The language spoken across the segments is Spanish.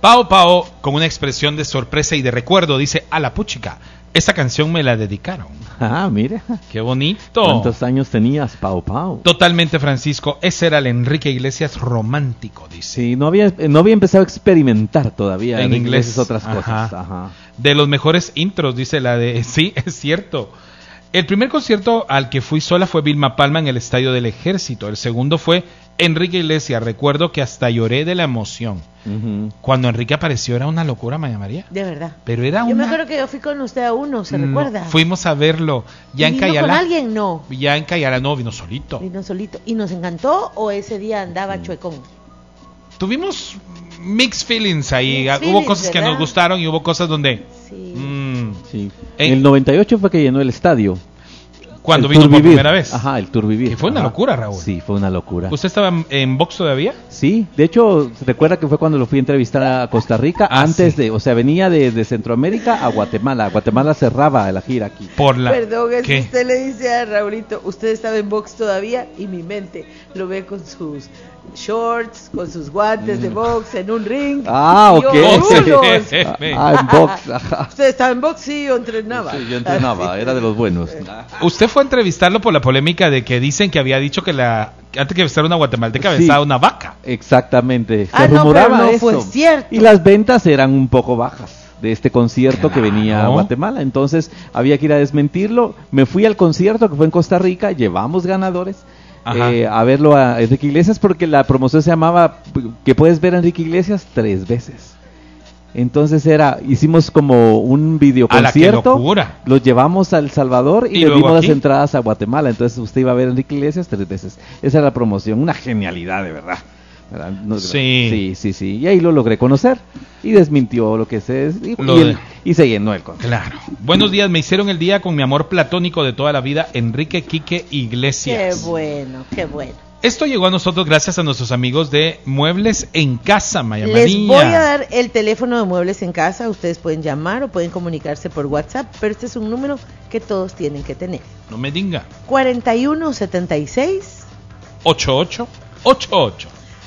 Pao Pao, con una expresión de sorpresa y de recuerdo, dice: a la puchica, esta canción me la dedicaron. Ah, mira. ¡Qué bonito! ¿Cuántos años tenías, Pao Pao? Totalmente, Francisco. Ese era el Enrique Iglesias romántico, dice. Sí, no había empezado a experimentar todavía. En inglés. Otras Ajá. cosas. Ajá. De los mejores intros, dice la de... Sí, es cierto. El primer concierto al que fui sola fue Vilma Palma en el Estadio del Ejército. El segundo fue Enrique Iglesias. Recuerdo que hasta lloré de la emoción. Uh-huh. Cuando Enrique apareció era una locura, Maya María. De verdad. Pero era Yo me acuerdo que yo fui con usted a uno, ¿se recuerda? Fuimos a verlo. Ya en ¿Vino Cayala. con alguien? No. Ya en Cayala no, vino solito. Vino solito. ¿Y nos encantó o ese día andaba chuecón? Tuvimos mixed feelings ahí. Mixed Hubo feelings, cosas que ¿verdad? nos gustaron y hubo cosas donde... Sí. Sí. En el 98 fue que llenó el estadio. Cuando El vino Tour por Vivir. primera vez. Ajá, el Tour Vivir. Que fue una locura, Raúl. Sí, fue una locura. ¿Usted estaba en box todavía? Sí, de hecho, ¿se recuerda que fue cuando lo fui a entrevistar a Costa Rica? Antes sí. de, o sea, venía de Centroamérica a Guatemala. Guatemala cerraba la gira aquí. Perdón, es que ¿Qué? usted le dice a Raulito, usted estaba en box todavía y mi mente lo ve con sus shorts, con sus guantes de box en un ring. Ah, Y yo, ok. "Rulos". En box. Ajá. Usted estaba en box, sí, yo entrenaba. Sí, yo entrenaba, era de los buenos. Usted fue a entrevistarlo por la polémica de que dicen que había dicho que antes que besar una guatemalteca Sí. besaba una vaca. Exactamente. Ah, Se no, rumoraba pero no eso. fue cierto. Y las ventas eran un poco bajas de este concierto que venía a Claro. Guatemala. Entonces había que ir a desmentirlo. Me fui al concierto que fue en Costa Rica. Llevamos ganadores. A verlo a Enrique Iglesias porque la promoción se llamaba que puedes ver a Enrique Iglesias 3 veces. Entonces hicimos como un videoconcierto, ¡Qué locura! lo llevamos a El Salvador y le luego dimos aquí. las entradas a Guatemala. Entonces usted iba a ver a Enrique Iglesias 3 veces. Esa era la promoción, una genialidad de verdad. ¿Verdad? Sí. Sí. Y ahí lo logré conocer y desmintió lo que se y se llenó el concierto. Claro. Buenos días, me hicieron el día con mi amor platónico de toda la vida, Enrique Quique Iglesias. Qué bueno, qué bueno. Esto llegó a nosotros gracias a nuestros amigos de Muebles en Casa, Maya Les María. voy a dar el teléfono de Muebles en Casa. Ustedes pueden llamar o pueden comunicarse por WhatsApp, pero este es un número que todos tienen que tener. No me diga. 4176 8888.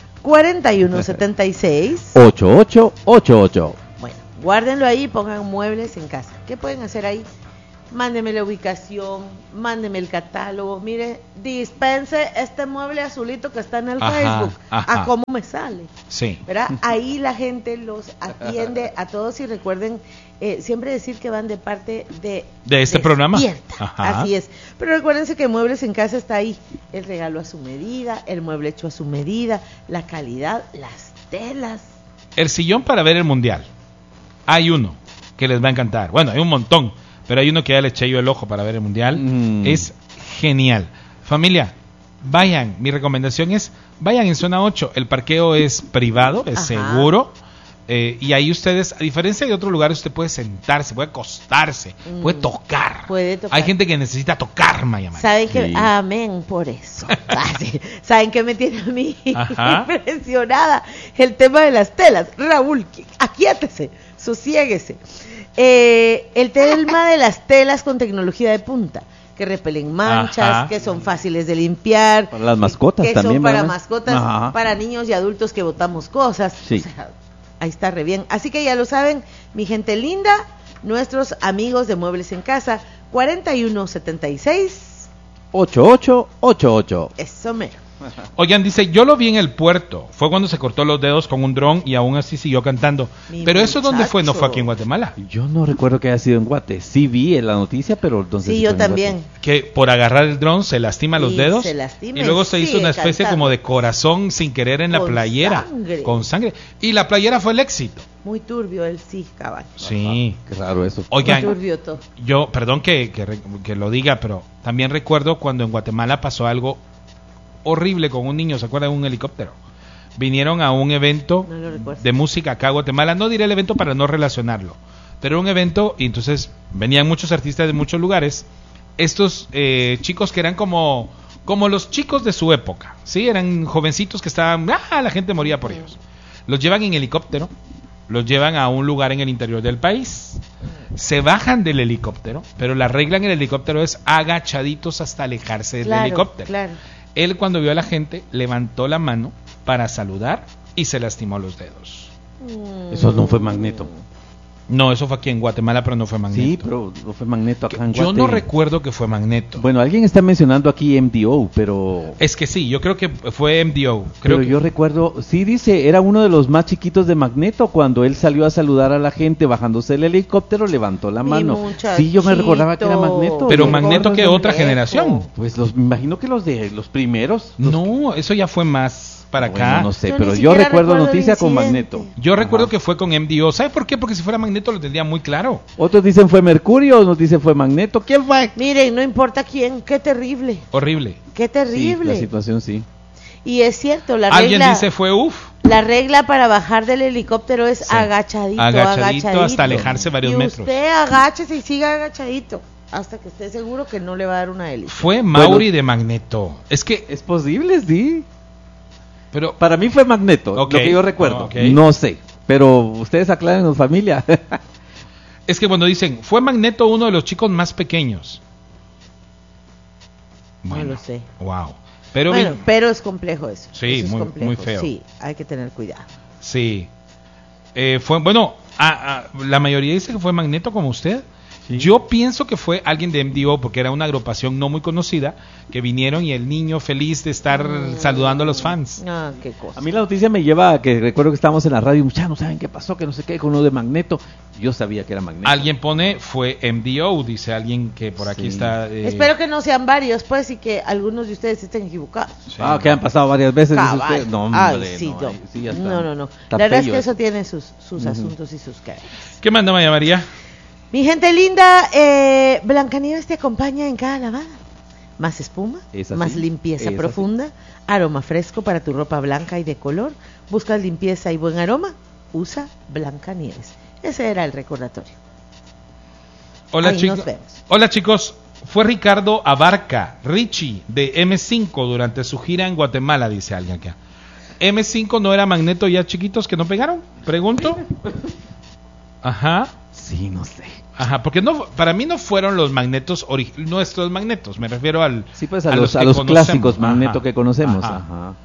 4176 8888. Bueno, guárdenlo ahí y pongan Muebles en Casa. ¿Qué pueden hacer ahí? Mándeme la ubicación, mándeme el catálogo. Mire, dispense este mueble azulito que está en el Facebook. ¿A cómo me sale? Sí. ¿Verdad? Ahí la gente los atiende a todos y recuerden siempre decir que van de parte de este programa. Ajá. Así es. Pero recuérdense que Muebles en Casa está ahí. El regalo a su medida, el mueble hecho a su medida, la calidad, las telas. El sillón para ver el mundial. Hay uno que les va a encantar. Bueno, hay un montón, pero hay uno que ya le eché yo el ojo para ver el mundial. Es genial. Familia, vayan. Mi recomendación es, vayan en zona 8. El parqueo es privado, es seguro. Y ahí ustedes, a diferencia de otros lugares, usted puede sentarse, puede acostarse, puede tocar. Hay gente que necesita tocar, Maya María. ¿Saben qué? Amén, por eso. ¿Saben qué me tiene a mí impresionada? El tema de las telas. Raúl, aquíétese, sosiéguese. El tema de las telas con tecnología de punta, que repelen manchas, que son fáciles de limpiar. Para las mascotas que también. son para ¿verdad? mascotas, para niños y adultos que botamos cosas. Sí. O sea, ahí está re bien. Así que ya lo saben, mi gente linda, nuestros amigos de Muebles en Casa, 4176 8888. Eso mero. Oigan, dice, yo lo vi en el puerto. Fue cuando se cortó los dedos con un dron y aún así siguió cantando. Pero eso ¿dónde fue? ¿No fue aquí en Guatemala? Yo no recuerdo que haya sido en Guate. Sí vi en la noticia, pero entonces Sí, yo también. Que por agarrar el dron se lastima los dedos. Se lastima y luego se hizo una especie cantando. como de corazón sin querer en la Con playera. sangre. Con sangre. Y la playera fue el éxito. Muy turbio el sí, cabal. Sí. Qué raro eso. Oigan, Muy turbio todo. yo, perdón que lo diga, pero también recuerdo cuando en Guatemala pasó algo horrible con un niño, ¿se acuerdan? Un helicóptero. Vinieron a un evento No lo recuerdo. de música acá a Guatemala, no diré el evento para no relacionarlo, pero era un evento y entonces venían muchos artistas de muchos lugares, estos chicos que eran como los chicos de su época, ¿sí? Eran jovencitos que estaban, la gente moría por ellos. Los llevan en helicóptero, los llevan a un lugar en el interior del país, se bajan del helicóptero, pero la regla en el helicóptero es agachaditos hasta alejarse del helicóptero. Claro. Él, cuando vio a la gente, levantó la mano para saludar y se lastimó los dedos. Eso no fue Magneto. No, eso fue aquí en Guatemala, pero no fue Magneto. Sí, pero no fue Magneto acá en Yo Guate. no recuerdo que fue Magneto. Bueno, alguien está mencionando aquí MDO, pero... Es que sí, yo creo que fue MDO. Pero yo recuerdo, sí dice, era uno de los más chiquitos de Magneto. Cuando él salió a saludar a la gente bajándose del helicóptero, levantó la mano. Sí, yo me recordaba que era Magneto. Pero Magneto, ¿qué otra generación? Pues me imagino que los de los primeros. No, eso ya fue más para acá. Bueno, no sé, pero yo recuerdo noticia con Magneto. Yo recuerdo que fue con MDO. ¿Sabe por qué? Porque si fuera Magneto lo tendría muy claro. Otros dicen fue Mercurio, otros dicen fue Magneto. ¿Quién fue? Miren, no importa quién, qué terrible. Horrible. Qué terrible. Sí, la situación sí. Y es cierto, la regla... Alguien dice fue La regla para bajar del helicóptero es agachadito, agachadito. Hasta alejarse varios metros. Y usted agáchese y siga agachadito hasta que esté seguro que no le va a dar una hélice. Fue Mauri de Magneto. Es que... Es posible, sí. Pero para mí fue Magneto, lo que yo recuerdo. No sé, pero ustedes aclárenos, familia. Es que cuando dicen, fue Magneto uno de los chicos más pequeños. Bueno, no lo sé. Wow. Pero es complejo eso. Sí, eso es muy, complejo. muy feo. Sí, hay que tener cuidado. Sí. La mayoría dice que fue Magneto como usted. Sí. Yo pienso que fue alguien de MDO porque era una agrupación no muy conocida que vinieron y el niño feliz de estar saludando a los fans. Ah, qué cosa. A mí la noticia me lleva a que recuerdo que estábamos en la radio y muchachos no saben qué pasó, que no sé qué, con uno de Magneto. Yo sabía que era Magneto. Alguien pone fue MDO, dice alguien que por aquí está. Espero que no sean varios, pues, y que algunos de ustedes estén equivocados. Sí. Que han pasado varias veces. No, hombre, no. La verdad es que eso tiene sus asuntos y sus caras. ¿Qué manda Maya María? Mi gente linda, Blancanieves te acompaña en cada lavada. Más espuma, más limpieza profunda, aroma fresco para tu ropa blanca y de color. ¿Buscas limpieza y buen aroma? Usa Blancanieves. Ese era el recordatorio. Hola chicos, fue Ricardo Abarca, Richie de M5 durante su gira en Guatemala, dice alguien acá. ¿M5 no era Magneto ya chiquitos que no pegaron? Pregunto. Ajá. Sí, no sé. Ajá, porque no, para mí no fueron los Magnetos, nuestros Magnetos, me refiero al... Sí, pues a los clásicos Magneto que conocemos. Ajá.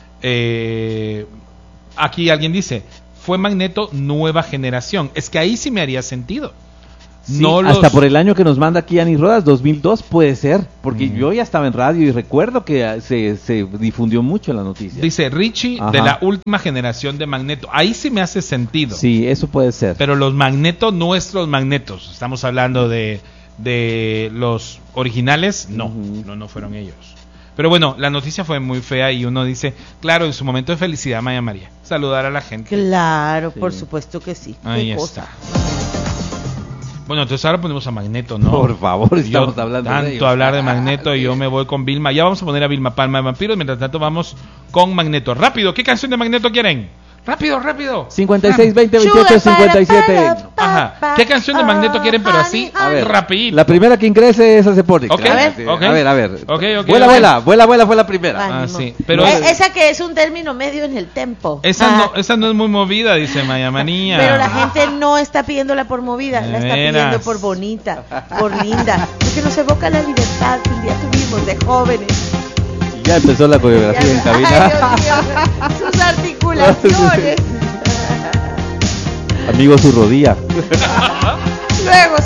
Aquí alguien dice, fue Magneto nueva generación. Es que ahí sí me haría sentido. Sí, no hasta por el año que nos manda aquí Ani Rodas, 2002 puede ser, porque yo ya estaba en radio y recuerdo que se difundió mucho la noticia. Dice Richie, de la última generación de Magneto. Ahí sí me hace sentido. Sí, eso puede ser. Pero los Magneto, nuestros Magnetos, estamos hablando de los originales, no fueron ellos. Pero bueno, la noticia fue muy fea y uno dice, claro, en su momento de felicidad, Maya María, saludar a la gente. Claro, sí. Por supuesto que sí. Ahí está. Bueno, entonces ahora ponemos a Magneto, ¿no? Por favor, estamos hablando de ellos. Hablar de Magneto y yo me voy con Vilma. Ya vamos a poner a Vilma Palma de Vampiros, mientras tanto vamos con Magneto. Rápido, ¿qué canción de Magneto quieren? Rápido. 56, 20, 28, 57. Ajá. ¿Qué canción de Magneto quieren, pero así, rapidito? La primera que ingrese, esa se pone. Okay. A ver. Okay. Vuela fue la primera. Sí. Pero esa que es un término medio en el tempo. Esa no es muy movida, dice Maya Manía. Pero la gente no está pidiéndola por movida, la está pidiendo por bonita, por linda. Porque nos evoca la libertad que un día tuvimos de jóvenes. Ya empezó la coreografía en cabina. Ay, Dios mío, sus articulaciones. Amigo, su rodilla. Luego